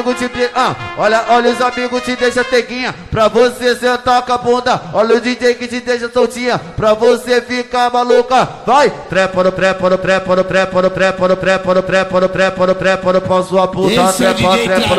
Olha os amigos te deixa teguinha, pra você sentar com a bunda. Olha o DJ que te deixa soltinha, pra você ficar maluca. Vai, trepa no trepa no trepa no trepa no trepa no trepa no trepa no trepa no trepa no trepa no pau sua puta, trepa trepa